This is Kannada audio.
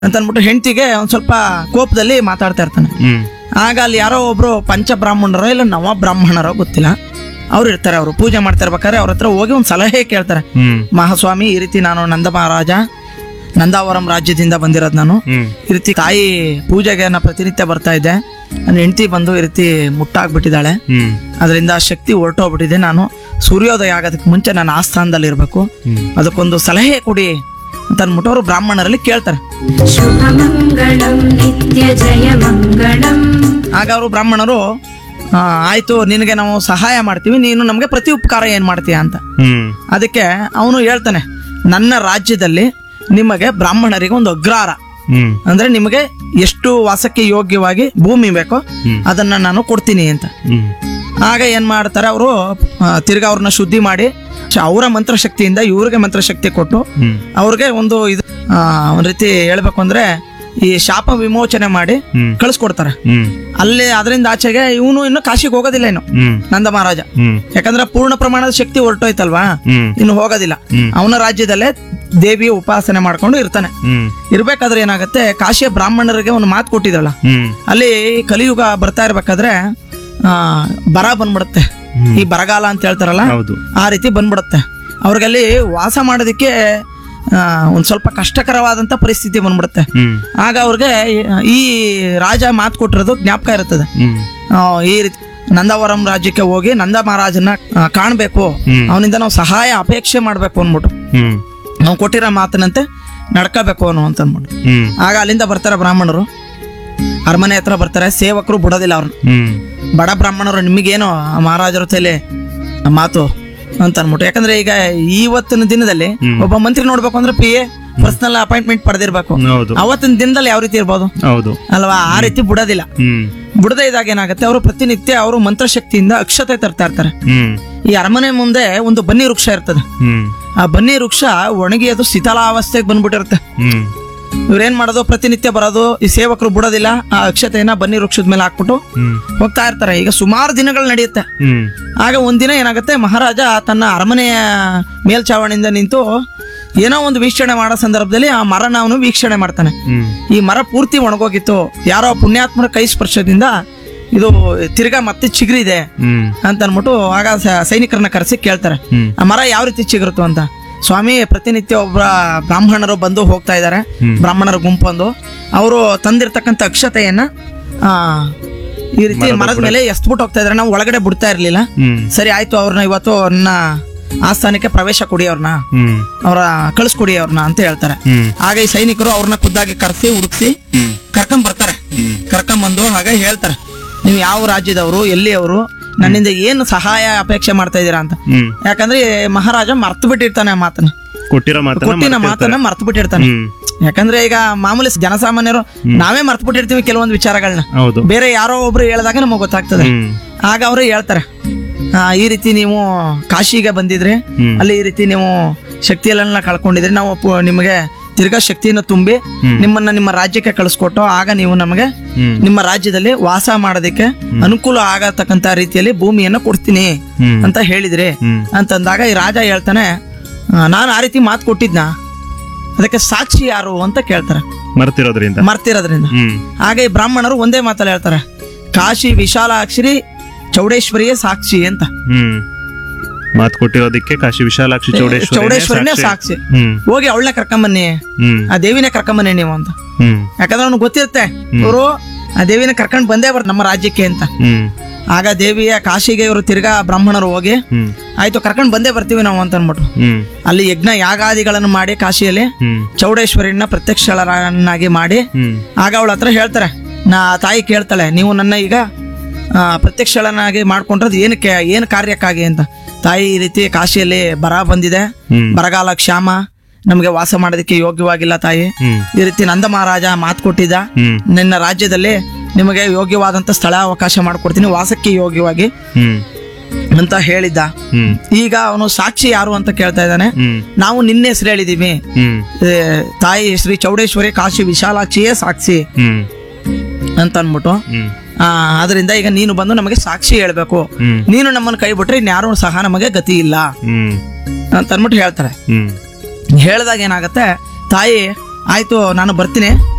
ಅಂತ ಅಂದ್ಬಿಟ್ಟು ಹೆಂಡತಿಗೆ ಒಂದ್ ಸ್ವಲ್ಪ ಕೋಪದಲ್ಲಿ ಮಾತಾಡ್ತಾ ಇರ್ತಾನೆ. ಆಗ ಅಲ್ಲಿ ಯಾರೋ ಒಬ್ರು ಪಂಚಬ್ರಾಹ್ಮಣರೋ ಇಲ್ಲ ನವ ಬ್ರಾಹ್ಮಣರೋ ಗೊತ್ತಿಲ್ಲ, ಅವ್ರು ಇರ್ತಾರೆ. ಅವರು ಪೂಜೆ ಮಾಡ್ತಾ ಇರ್ಬೇಕಾದ್ರೆ ಅವ್ರ ಹತ್ರ ಹೋಗಿ ಒಂದ್ ಸಲಹೆ ಕೇಳ್ತಾರೆ. ಮಹಾಸ್ವಾಮಿ, ಈ ರೀತಿ ನಾನು ನಂದ ಮಹಾರಾಜ ನಂದಾವರಂ ರಾಜ್ಯದಿಂದ ಬಂದಿರೋದು, ನಾನು ಈ ರೀತಿ ತಾಯಿ ಪೂಜೆಗೆ ನಾ ಪ್ರತಿನಿತ್ಯ ಬರ್ತಾ ಇದ್ದೆ, ನನ್ನ ಹೆಂಡತಿ ಬಂದು ಈ ರೀತಿ ಮುಟ್ಟಾಗ್ಬಿಟ್ಟಿದ್ದಾಳೆ, ಅದರಿಂದ ಶಕ್ತಿ ಹೊರಟೋಗ್ಬಿಟ್ಟಿದೆ, ನಾನು ಸೂರ್ಯೋದಯ ಆಗೋದಕ್ಕೆ ಮುಂಚೆ ನಾನು ಆಸ್ಥಾನದಲ್ಲಿ ಇರ್ಬೇಕು, ಅದಕ್ಕೊಂದು ಸಲಹೆ ಕೊಡಿ ಅಂತ ಅಂದ್ಬಿಟ್ಟು ಅವರು ಬ್ರಾಹ್ಮಣರಲ್ಲಿ ಕೇಳ್ತಾರೆ. ಆಗ ಅವರು ಬ್ರಾಹ್ಮಣರು, ಆಯ್ತು ನಿನಗೆ ನಾವು ಸಹಾಯ ಮಾಡ್ತೀವಿ, ನೀನು ನಮ್ಗೆ ಪ್ರತಿ ಉಪಕಾರ ಏನ್ ಮಾಡ್ತೀಯ ಅಂತ. ಅದಕ್ಕೆ ಅವನು ಹೇಳ್ತಾನೆ, ನನ್ನ ರಾಜ್ಯದಲ್ಲಿ ನಿಮಗೆ ಬ್ರಾಹ್ಮಣರಿಗೆ ಒಂದು ಅಗ್ರಹಾರ, ಅಂದ್ರೆ ನಿಮಗೆ ಎಷ್ಟು ವಾಸಕ್ಕೆ ಯೋಗ್ಯವಾಗಿ ಭೂಮಿ ಬೇಕೋ ಅದನ್ನ ನಾನು ಕೊಡ್ತೀನಿ ಅಂತ. ಆಗ ಏನ್ ಮಾಡ್ತಾರೆ ಅವರು, ತಿರ್ಗಾ ಅವ್ರನ್ನ ಶುದ್ಧಿ ಮಾಡಿ ಅವರ ಮಂತ್ರಶಕ್ತಿಯಿಂದ ಇವ್ರಿಗೆ ಮಂತ್ರಶಕ್ತಿ ಕೊಟ್ಟು ಅವ್ರಿಗೆ ಒಂದು ಇದು ಒಂದ್ ರೀತಿ ಹೇಳ್ಬೇಕು ಅಂದ್ರೆ ಈ ಶಾಪ ವಿಮೋಚನೆ ಮಾಡಿ ಕಳಿಸ್ಕೊಡ್ತಾರೆ. ಅಲ್ಲಿ ಅದರಿಂದ ಆಚೆಗೆ ಇವನು ಇನ್ನು ಕಾಶಿಗೆ ಹೋಗೋದಿಲ್ಲ ಇನ್ನು ನಂದ ಮಹಾರಾಜ, ಯಾಕಂದ್ರೆ ಪೂರ್ಣ ಪ್ರಮಾಣದ ಶಕ್ತಿ ಹೊರಟೋಯ್ತಲ್ವಾ, ಇನ್ನು ಹೋಗೋದಿಲ್ಲ. ಅವನ ರಾಜ್ಯದಲ್ಲೇ ದೇವಿಯ ಉಪಾಸನೆ ಮಾಡ್ಕೊಂಡು ಇರ್ತಾನೆ. ಇರ್ಬೇಕಾದ್ರೆ ಏನಾಗುತ್ತೆ, ಕಾಶಿಯ ಬ್ರಾಹ್ಮಣರಿಗೆ ಒಂದು ಮಾತು ಕೊಟ್ಟಿದ್ರಲ್ಲ, ಅಲ್ಲಿ ಕಲಿಯುಗ ಬರ್ತಾ ಇರ್ಬೇಕಾದ್ರೆ ಬರ ಬಂದ್ಬಿಡುತ್ತೆ, ಈ ಬರಗಾಲ ಅಂತ ಹೇಳ್ತಾರಲ್ಲ, ಆ ರೀತಿ ಬಂದ್ಬಿಡುತ್ತೆ. ಅವ್ರಿಗಲ್ಲಿ ವಾಸ ಮಾಡೋದಕ್ಕೆ ಒಂದ್ ಸ್ವಲ್ಪ ಕಷ್ಟಕರವಾದಂತ ಪರಿಸ್ಥಿತಿ ಬಂದ್ಬಿಡುತ್ತೆ. ಆಗ ಅವ್ರಿಗೆ ಈ ರಾಜ ಮಾತು ಕೊಟ್ಟಿರೋದು ಜ್ಞಾಪಕ ಇರುತ್ತದೆ. ಈ ರೀತಿ ನಂದಾವರಂ ರಾಜ್ಯಕ್ಕೆ ಹೋಗಿ ನಂದ ಮಹಾರಾಜನ ಕಾಣ್ಬೇಕು, ಅವನಿಂದ ನಾವು ಸಹಾಯ ಅಪೇಕ್ಷೆ ಮಾಡ್ಬೇಕು ಅನ್ಬಿಟ್ಟು, ನಾವು ಕೊಟ್ಟಿರೋ ಮಾತಿನಂತೆ ನಡ್ಕೋಬೇಕು ಅಂತ ಅಂದ್ಬಿಟ್ಟು. ಆಗ ಅಲ್ಲಿಂದ ಬರ್ತಾರೆ ಬ್ರಾಹ್ಮಣರು, ಅರಮನೆ ಹತ್ರ ಬರ್ತಾರೆ. ಸೇವಕರು ಬಿಡೋದಿಲ್ಲ ಅವ್ರನ್ನ. ಬಡ ಬ್ರಾಹ್ಮಣರು, ನಿಮಗೇನು ಮಹಾರಾಜರ ತಲೆ ಮಾತು ಅಂತ ಅನ್ಬಿಟ್ಟು, ಯಾಕಂದ್ರೆ ಈಗ ಇವತ್ತಿನ ದಿನದಲ್ಲಿ ಒಬ್ಬ ಮಂತ್ರಿ ನೋಡ್ಬೇಕು ಅಂದ್ರೆ PA ಪರ್ಸನಲ್ ಅಪಾಯಿಂಟ್ಮೆಂಟ್ ಪಡೆದಿರ್ಬೇಕು. ಅವತ್ತಿನ ದಿನದಲ್ಲಿ ಯಾವ ರೀತಿ ಇರ್ಬೋದು ಅಲ್ವಾ, ಆ ರೀತಿ ಬಿಡೋದಿಲ್ಲ. ಬಿಡದೇ ಇದ್ದಾಗ ಏನಾಗುತ್ತೆ, ಅವರು ಪ್ರತಿನಿತ್ಯ ಅವರು ಮಂತ್ರಶಕ್ತಿಯಿಂದ ಅಕ್ಷತೆ ತರ್ತಾ ಇರ್ತಾರೆ. ಈ ಅರಮನೆ ಮುಂದೆ ಒಂದು ಬನ್ನಿ ವೃಕ್ಷ ಇರ್ತದೆ. ಆ ಬನ್ನಿ ವೃಕ್ಷ ಒಣಗಿ ಅದು ಶಿಥಿಲಾವಸ್ಥೆಗೆ ಬಂದ್ಬಿಟ್ಟಿರುತ್ತೆ. ಇವ್ರೇನ್ ಮಾಡೋದು, ಪ್ರತಿನಿತ್ಯ ಬರೋದು, ಈ ಸೇವಕರು ಬಿಡೋದಿಲ್ಲ, ಆ ಅಕ್ಷತೆಯನ್ನ ಬನ್ನಿ ವೃಕ್ಷದ ಮೇಲೆ ಹಾಕ್ಬಿಟ್ಟು ಹೋಗ್ತಾ ಇರ್ತಾರೆ. ಈಗ ಸುಮಾರು ದಿನಗಳು ನಡೆಯುತ್ತೆ. ಆಗ ಒಂದಿನ ಏನಾಗುತ್ತೆ, ಮಹಾರಾಜ ತನ್ನ ಅರಮನೆಯ ಮೇಲ್ಚಾವಣಿಯಿಂದ ನಿಂತು ಏನೋ ಒಂದು ವೀಕ್ಷಣೆ ಮಾಡೋ ಸಂದರ್ಭದಲ್ಲಿ ಆ ಮರನ ಅವನು ವೀಕ್ಷಣೆ ಮಾಡ್ತಾನೆ. ಈ ಮರ ಪೂರ್ತಿ ಒಣಗೋಗಿತ್ತು, ಯಾರೋ ಪುಣ್ಯಾತ್ಮರ ಕೈ ಸ್ಪರ್ಶದಿಂದ ಇದು ತಿರ್ಗಾ ಮತ್ತೆ ಚಿಗುರಿದೆ ಅಂತ ಅನ್ಬಿಟ್ಟು ಆಗ ಸೈನಿಕರನ್ನ ಕರೆಸಿ ಕೇಳ್ತಾರೆ, ಆ ಮರ ಯಾವ ರೀತಿ ಚಿಗುರುತ್ತು ಅಂತ. ಸ್ವಾಮಿ, ಪ್ರತಿನಿತ್ಯ ಒಬ್ಬ ಬ್ರಾಹ್ಮಣರು ಬಂದು ಹೋಗ್ತಾ ಇದ್ದಾರೆ, ಬ್ರಾಹ್ಮಣರ ಗುಂಪೊಂದು, ಅವರು ತಂದಿರ್ತಕ್ಕಂಥ ಅಕ್ಷತೆಯನ್ನ ಈ ರೀತಿ ಮರದ ಮೇಲೆ ಎಸ್ಬಿಟ್ಟು ಹೋಗ್ತಾ ಇದಾರೆ, ನಾವು ಒಳಗಡೆ ಬಿಡ್ತಾ ಇರ್ಲಿಲ್ಲ. ಸರಿ ಆಯ್ತು, ಅವ್ರನ್ನ ಇವತ್ತು ನನ್ನ ಆಸ್ಥಾನಕ್ಕೆ ಪ್ರವೇಶ ಕೊಡಿ, ಅವ್ರ ಕಳಿಸ್ಕೊಡಿ ಅವ್ರನ್ನ ಅಂತ ಹೇಳ್ತಾರೆ. ಆಗ ಈ ಸೈನಿಕರು ಅವ್ರನ್ನ ಖುದ್ದಾಗಿ ಕರೆಸಿ ಹುಡುಕ್ಸಿ ಕರ್ಕೊಂಡ್ ಬರ್ತಾರೆ. ಕರ್ಕೊಂಬಂದು ಹಾಗ ಹೇಳ್ತಾರೆ, ನೀವು ಯಾವ ರಾಜ್ಯದವರು, ಎಲ್ಲಿಯವರು, ನನ್ನಿಂದ ಏನು ಸಹಾಯ ಅಪೇಕ್ಷೆ ಮಾಡ್ತಾ ಇದ್ದೀರಾ ಅಂತ. ಯಾಕಂದ್ರೆ ಮಹಾರಾಜ ಮರ್ತು ಬಿಟ್ಟಿರ್ತಾನೆ ಆ ಮಾತನ್ನ, ಕೊಟ್ಟಿನ ಮಾತನ್ನ ಮರ್ತು ಬಿಟ್ಟಿರ್ತಾನೆ. ಯಾಕಂದ್ರೆ ಈಗ ಮಾಮೂಲಿ ಜನಸಾಮಾನ್ಯರು ನಾವೇ ಮರ್ತು ಬಿಟ್ಟಿರ್ತೀವಿ ಕೆಲವೊಂದು ವಿಚಾರಗಳನ್ನ, ಬೇರೆ ಯಾರೋ ಒಬ್ರು ಹೇಳಿದಾಗ ನಮಗ್ ಗೊತ್ತಾಗ್ತದೆ. ಆಗ ಅವರು ಹೇಳ್ತಾರೆ, ಈ ರೀತಿ ನೀವು ಕಾಶಿಗೆ ಬಂದಿದ್ರೆ ಅಲ್ಲಿ ಈ ರೀತಿ ನೀವು ಶಕ್ತಿಯೆಲ್ಲ ಕಳ್ಕೊಂಡಿದ್ರೆ, ನಾವು ನಿಮಗೆ ತಿರ್ಗಾ ಶಕ್ತಿಯನ್ನು ತುಂಬಿ ನಿಮ್ಮನ್ನ ನಿಮ್ಮ ರಾಜ್ಯಕ್ಕೆ ಕಳಿಸ್ಕೊಟ್ಟು, ಆಗ ನೀವು ನಮಗೆ ನಿಮ್ಮ ರಾಜ್ಯದಲ್ಲಿ ವಾಸ ಮಾಡೋದಕ್ಕೆ ಅನುಕೂಲ ಆಗತಕ್ಕಂತ ರೀತಿಯಲ್ಲಿ ಭೂಮಿಯನ್ನ ಕೊಡ್ತೀನಿ ಅಂತ ಹೇಳಿದ್ರಿ ಅಂತಂದಾಗ ಈ ರಾಜ ಹೇಳ್ತಾನೆ, ನಾನು ಆ ರೀತಿ ಮಾತು ಕೊಟ್ಟಿದ್ನ, ಅದಕ್ಕೆ ಸಾಕ್ಷಿ ಯಾರು ಅಂತ ಕೇಳ್ತಾರೆ, ಮರ್ತಿರೋದ್ರಿಂದ. ಆಗ ಈ ಬ್ರಾಹ್ಮಣರು ಒಂದೇ ಮಾತಲ್ಲಿ ಹೇಳ್ತಾರೆ, ಕಾಶಿ ವಿಶಾಲಾಕ್ಷಿ ಚೌಡೇಶ್ವರಿಯೇ ಸಾಕ್ಷಿ ಅಂತ. ಮಾತು ಕೊಟ್ಟಿರೋದಕ್ಕೆ ಕಾಶಿ ವಿಶಾಲಾಕ್ಷಿ ಚೌಡೇಶ್ವರಿನೇ ಸಾಕ್ಷಿ, ಹೋಗಿ ಅವಳನ್ನ ಕರ್ಕೊಂಬನ್ನಿ, ಆ ದೇವಿನೇ ಕರ್ಕೊಂಬನ್ನಿ ನೀವು ಅಂತ. ಯಾಕಂದ್ರೆ ಅವ್ನಿಗೆ ಗೊತ್ತಿರುತ್ತೆ ಇವರು ಆ ದೇವಿನ ಕರ್ಕೊಂಡ್ ಬಂದೇ ನಮ್ಮ ರಾಜ್ಯಕ್ಕೆ ಅಂತ. ಆಗ ದೇವಿಯ ಕಾಶಿಗೆ ಇವರು ತಿರ್ಗಾ ಬ್ರಾಹ್ಮಣರು ಹೋಗಿ, ಆಯ್ತು ಕರ್ಕೊಂಡ್ ಬಂದೇ ಬರ್ತೀವಿ ನಾವು ಅಂತ ಅನ್ಬಿಟ್ಟು ಅಲ್ಲಿ ಯಜ್ಞ ಯಾಗಾದಿಗಳನ್ನು ಮಾಡಿ ಕಾಶಿಯಲ್ಲಿ ಚೌಡೇಶ್ವರಿನ ಪ್ರತ್ಯಕ್ಷಳನ್ನಾಗಿ ಮಾಡಿ, ಆಗ ಅವಳ ಹತ್ರ ಹೇಳ್ತಾರೆ, ತಾಯಿ ಕೇಳ್ತಾಳೆ, ನೀವು ನನ್ನ ಈಗ ಪ್ರತ್ಯಕ್ಷಳನ್ನಾಗಿ ಮಾಡ್ಕೊಂಡ್ರದ್ ಏನಕ್ಕೆ, ಏನ್ ಕಾರ್ಯಕ್ಕಾಗಿ ಅಂತ. ತಾಯಿ ಈ ರೀತಿ ಕಾಶಿಯಲ್ಲಿ ಬರ ಬಂದಿದೆ, ಬರಗಾಲ ಕ್ಷಾಮ, ನಮ್ಗೆ ವಾಸ ಮಾಡೋದಕ್ಕೆ ಯೋಗ್ಯವಾಗಿಲ್ಲ ತಾಯಿ, ಈ ರೀತಿ ನಂದ ಮಹಾರಾಜ ಮಾತು ಕೊಟ್ಟಿದ್ದ, ನಿನ್ನ ರಾಜ್ಯದಲ್ಲಿ ನಿಮಗೆ ಯೋಗ್ಯವಾದಂತ ಸ್ಥಳ ಅವಕಾಶ ಮಾಡ್ಕೊಡ್ತೀನಿ ವಾಸಕ್ಕೆ ಯೋಗ್ಯವಾಗಿ ಅಂತ ಹೇಳಿದ್ದ. ಈಗ ಅವನು ಸಾಕ್ಷಿ ಯಾರು ಅಂತ ಕೇಳ್ತಾ ಇದ್ದಾನೆ. ನಾವು ನಿನ್ನೆ ಹೆಸರು ಹೇಳಿದೀವಿ, ತಾಯಿ ಶ್ರೀ ಚೌಡೇಶ್ವರಿ ಕಾಶಿ ವಿಶಾಲಾಕ್ಷಿಯೇ ಸಾಕ್ಷಿ ಅಂತ ಅನ್ಬಿಟ್ಟು, ಅದರಿಂದ ಈಗ ನೀನು ಬಂದು ನಮಗೆ ಸಾಕ್ಷಿ ಹೇಳ್ಬೇಕು, ನೀನು ನಮ್ಮನ್ನು ಕೈ ಬಿಟ್ರೆ ಇನ್ಯಾರು ಸಹ ನಮಗೆ ಗತಿ ಇಲ್ಲ ಅಂತ ಅನ್ಬಿಟ್ಟು ಹೇಳ್ತಾರೆ. ಹೇಳಿದಾಗ ಏನಾಗತ್ತೆ, ತಾಯಿ ಆಯ್ತು ನಾನು ಬರ್ತೀನಿ